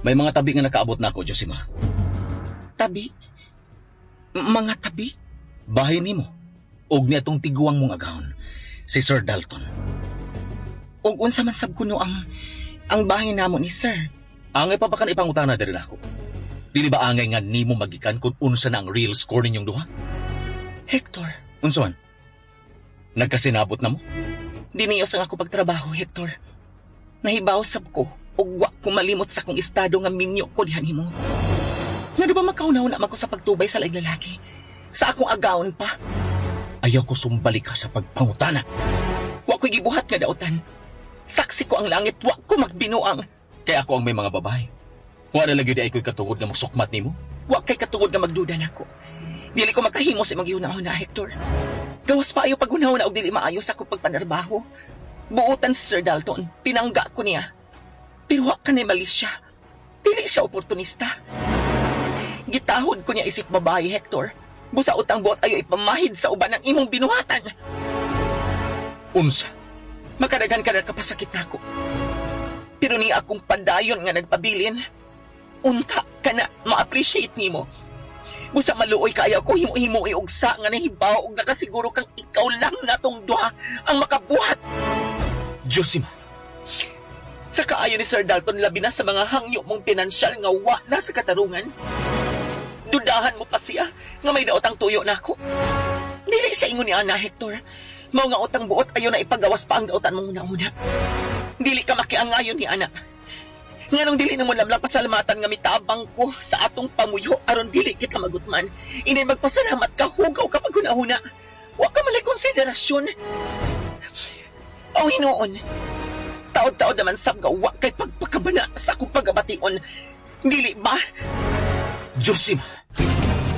May mga tabi nga nakaabot na ako, Josima. Tabi? Mga tabi? Bahay nimo. Og niya tong tiguang mong agahon, si Sir Dalton. Og unsa man sab kuno ang bahay namo ni Sir? Angay pa ba kan ipangutana diri nako? Dili ba angay nga nimo magikan kung unsa na ang real score ninyong duha? Hector, Unsa man? Nagkasinabot na mo? diniyos ang ako pagtrabaho, Hector. Nahibaw sab ko ug wa ko malimot sa kong estado nga minyo ko diha nimo. Nga di ba makaunaw na ako sa pagtubay sa laing lalaki? Sa akong agawon pa. Ayaw ko sumbalik ka sa pagpangutana. Wa ko'y gibuhat nga dautan. Saksi ko ang langit, wa ko magbinuang. Kaya ako ang may mga babae. Wala lagi di ay ko'y katungod nga magsukmat nimo. Wa kay katungod nga magduda nako. Dili ko makahimo sa magyuna-una, Hector. Gawas pa ayo paghunahon og dili maayo sa akong pagpanarbaho. Buotan si Sir Dalton, pinangga ko niya. Pero wa kanay mali siya. Dili siya oportunista. Gitahod ko niya isip babae, Hector. Busaot ang buot ayo ipamahid sa uban ng imong binuhatan. Unsa? Makadaghan ka na kapasakit nako. Pero ni akong padayon nga nagpabilin. Unta ka na ma-appreciate nimo. Busa maluoy kaya ko himo-himo iugsa nga nahibaw og nakasiguro kang ikaw lang natong duha ang makabuhat. Josima, Sa kaayo ni Sir Dalton labi na sa mga hangyo mong pinansyal nga wa na sa katarungan. Dudahan mo pa siya nga may daotang tuyo na ako. Dili siya ingon ni Ana, Hector. Mao nga utang buot ayo na ipagawas pa ang daotan mong una-una. Dili ka makiangayon ni Ana. Nganong dili na mo lamlang pasalamatan nga mitabang ko sa atong pamuyo aron dili kita magutman. Inay magpasalamat ka, hugaw kapag una-una. Wa ka malay konsiderasyon. O hinoon, taod-taod naman sab nga wa kay pagpakabana sa akong pagabation. Dili ba? Josima,